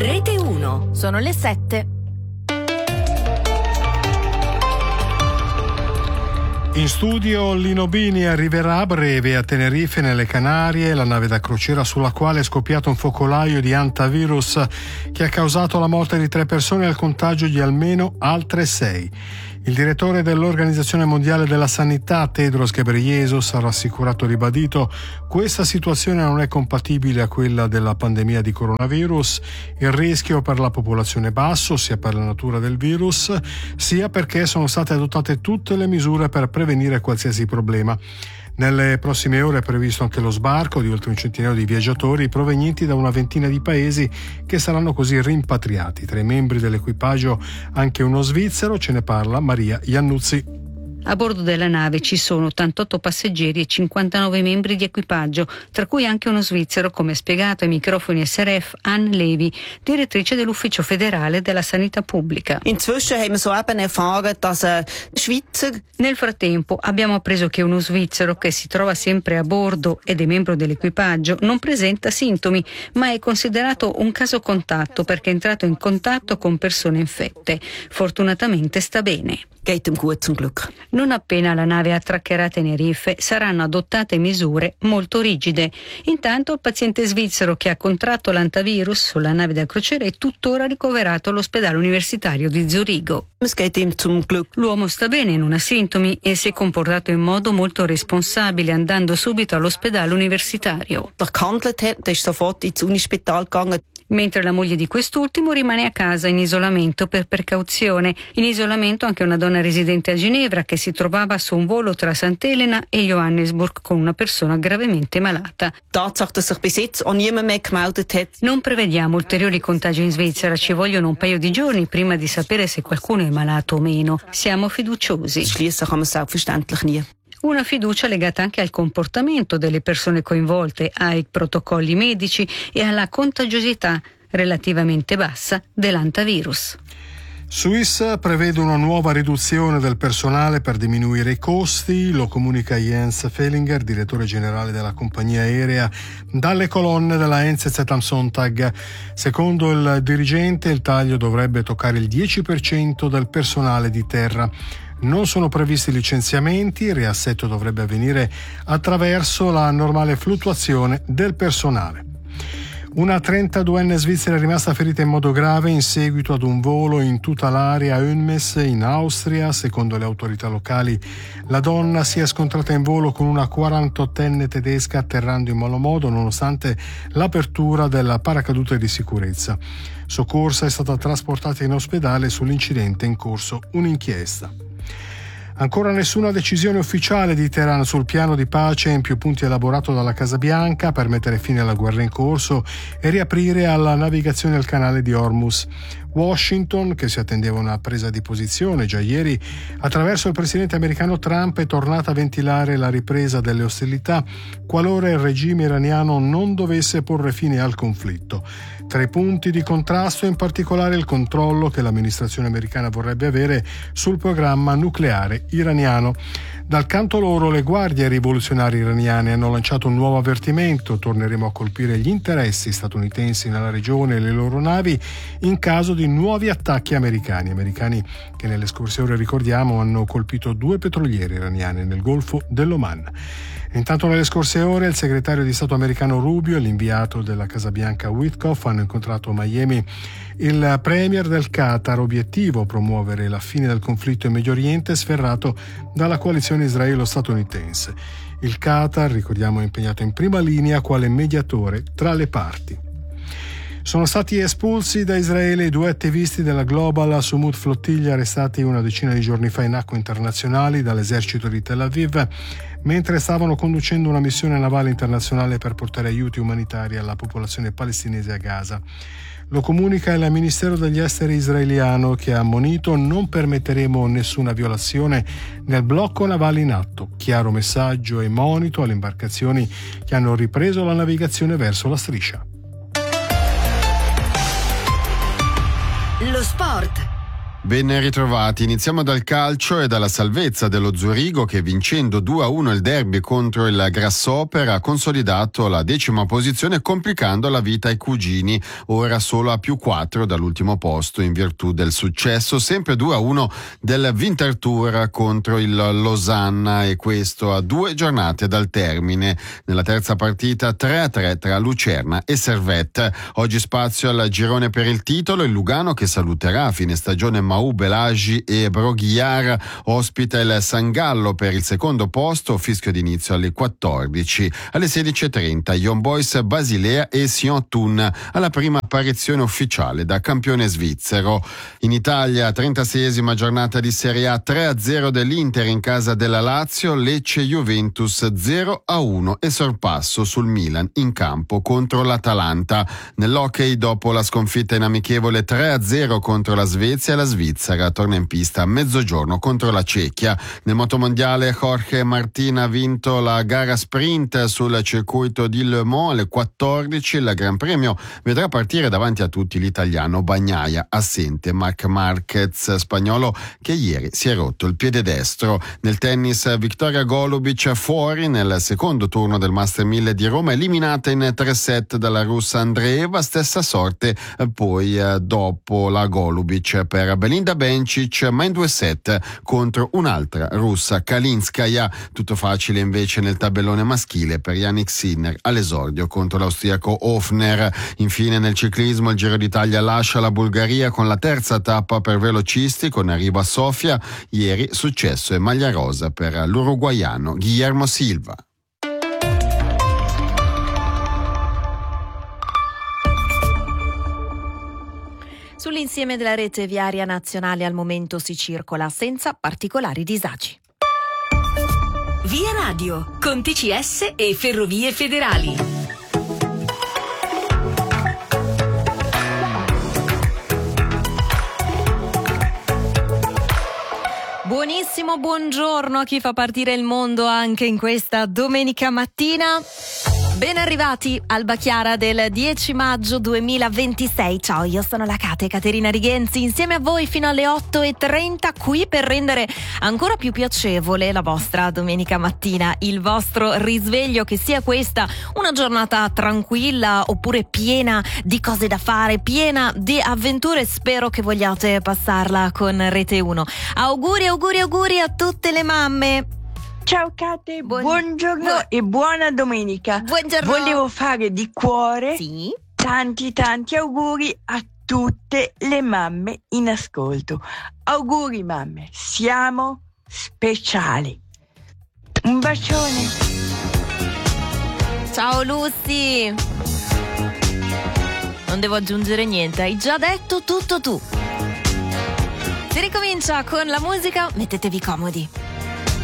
Rete 1. Sono le 7. In studio Lino Bini. Arriverà a breve a Tenerife, nelle Canarie, la nave da crociera sulla quale è scoppiato un focolaio di hantavirus che ha causato la morte di 3 persone e il contagio di almeno altre 6. Il direttore dell'Organizzazione Mondiale della Sanità, Tedros Ghebreyesus, ha rassicurato e ribadito: questa situazione non è compatibile a quella della pandemia di coronavirus. Il rischio per la popolazione è basso, sia per la natura del virus, sia perché sono state adottate tutte le misure per prevenire qualsiasi problema. Nelle prossime ore è previsto anche lo sbarco di oltre un centinaio di viaggiatori provenienti da una ventina di paesi che saranno così rimpatriati. Tra i membri dell'equipaggio anche uno svizzero, ce ne parla Maria Iannuzzi. A bordo della nave ci sono 88 passeggeri e 59 membri di equipaggio, tra cui anche uno svizzero, come ha spiegato ai microfoni SRF Anne Levy, direttrice dell'Ufficio federale della sanità pubblica. Nel frattempo abbiamo appreso che uno svizzero, che si trova sempre a bordo ed è membro dell'equipaggio, non presenta sintomi, ma è considerato un caso contatto perché è entrato in contatto con persone infette. Fortunatamente sta bene. Non appena la nave attraccherà a Tenerife saranno adottate misure molto rigide. Intanto il paziente svizzero che ha contratto l'hantavirus sulla nave da crociera è tuttora ricoverato all'ospedale universitario di Zurigo. L'uomo sta bene, non ha sintomi e si è comportato in modo molto responsabile, andando subito all'ospedale universitario. Mentre la moglie di quest'ultimo rimane a casa in isolamento per precauzione. In isolamento anche una donna residente a Ginevra che si trovava su un volo tra Sant'Elena e Johannesburg con una persona gravemente malata. Non prevediamo ulteriori contagi in Svizzera, ci vogliono un paio di giorni prima di sapere se qualcuno è malato o meno. Siamo fiduciosi. Una fiducia legata anche al comportamento delle persone coinvolte, ai protocolli medici e alla contagiosità relativamente bassa dell'hantavirus. Swiss prevede una nuova riduzione del personale per diminuire i costi, lo comunica Jens Fellinger, direttore generale della compagnia aerea, dalle colonne della NZZ am Sonntag. Secondo il dirigente, il taglio dovrebbe toccare il 10% del personale di terra. Non sono previsti licenziamenti, il riassetto dovrebbe avvenire attraverso la normale fluttuazione del personale. Una 32enne svizzera è rimasta ferita in modo grave in seguito ad un volo in tutta l'area Önmes in Austria. Secondo le autorità locali, la donna si è scontrata in volo con una 48enne tedesca atterrando in malo modo nonostante l'apertura della paracadute di sicurezza. Soccorsa è stata trasportata in ospedale. Sull'incidente è in corso un'inchiesta. Ancora nessuna decisione ufficiale di Teheran sul piano di pace in più punti elaborato dalla Casa Bianca per mettere fine alla guerra in corso e riaprire alla navigazione al canale di Hormuz. Washington, che si attendeva una presa di posizione già ieri, attraverso il presidente americano Trump è tornata a ventilare la ripresa delle ostilità qualora il regime iraniano non dovesse porre fine al conflitto. Tra i punti di contrasto in particolare il controllo che l'amministrazione americana vorrebbe avere sul programma nucleare iraniano. Dal canto loro, le guardie rivoluzionarie iraniane hanno lanciato un nuovo avvertimento: torneremo a colpire gli interessi statunitensi nella regione e le loro navi in caso di nuovi attacchi americani che nelle scorse ore, ricordiamo, hanno colpito 2 petroliere iraniane nel Golfo dell'Oman. Intanto nelle scorse ore il segretario di Stato americano Rubio e l'inviato della Casa Bianca Witkoff hanno incontrato a Miami il premier del Qatar, obiettivo promuovere la fine del conflitto in Medio Oriente sferrato dalla coalizione israelo-statunitense. Il Qatar, ricordiamo, è impegnato in prima linea quale mediatore tra le parti. Sono stati espulsi da Israele i 2 attivisti della Global Sumut Flottiglia arrestati una decina di giorni fa in acque internazionali dall'esercito di Tel Aviv mentre stavano conducendo una missione navale internazionale per portare aiuti umanitari alla popolazione palestinese a Gaza. Lo comunica il Ministero degli Esteri israeliano, che ha ammonito: non permetteremo nessuna violazione nel blocco navale in atto. Chiaro messaggio e monito alle imbarcazioni che hanno ripreso la navigazione verso la striscia. Lo sport Ben ritrovati, iniziamo dal calcio e dalla salvezza dello Zurigo che vincendo 2-1 il derby contro il Grasshopper ha consolidato la 10ª posizione complicando la vita ai cugini, ora solo a +4 dall'ultimo posto in virtù del successo sempre 2-1 del Winterthur contro il Losanna e questo a 2 giornate dal termine. Nella terza partita 3-3 tra Lucerna e Servette. Oggi spazio al girone per il titolo, il Lugano che saluterà a fine stagione Mau Belagi e Broguiar, ospita il San Gallo per il secondo posto, fischio d'inizio alle 14. Alle 16.30 Young Boys Basilea e Sion Thun alla prima apparizione ufficiale da campione svizzero. In Italia 36esima giornata di Serie A, 3-0 dell'Inter in casa della Lazio, Lecce Juventus 0-1 e sorpasso sul Milan in campo contro l'Atalanta. Nell'hockey dopo la sconfitta in amichevole 3-0 contro la Svezia, la Svizzera torna in pista a mezzogiorno contro la Cechia. Nel motomondiale Jorge Martin ha vinto la gara sprint sul circuito di Le Mans alle 14. Il Gran Premio vedrà partire davanti a tutti l'italiano Bagnaia, assente Marc Marquez, spagnolo che ieri si è rotto il piede destro. Nel tennis Victoria Golubic fuori nel secondo turno del Master 1000 di Roma, eliminata in 3 set dalla russa Andreeva, stessa sorte poi dopo la Golubic per Belinda Bencic, ma in 2 set contro un'altra russa, Kalinskaya. Tutto facile invece nel tabellone maschile per Jannik Sinner all'esordio contro l'austriaco Hofner. Infine nel ciclismo il Giro d'Italia lascia la Bulgaria con la terza tappa per velocisti con arrivo a Sofia. Ieri successo e maglia rosa per l'uruguaiano Guillermo Silva. Sull'insieme della rete viaria nazionale al momento si circola senza particolari disagi. Via Radio, con TCS e Ferrovie Federali. Buonissimo buongiorno a chi fa partire il mondo anche in questa domenica mattina. Ben arrivati Alba Chiara del 10 maggio 2026. Ciao, io sono la Caterina Righenzi, insieme a voi fino alle 8.30 qui per rendere ancora più piacevole la vostra domenica mattina, il vostro risveglio, che sia questa una giornata tranquilla oppure piena di cose da fare, piena di avventure. Spero che vogliate passarla con Rete 1. Auguri a tutte le mamme. Ciao Kate, buongiorno e buona domenica. Buongiorno. Volevo fare di cuore tanti auguri a tutte le mamme in ascolto. Auguri mamme, siamo speciali. Un bacione. Ciao Lucy. Non devo aggiungere niente, hai già detto tutto tu. Si ricomincia con la musica, mettetevi comodi.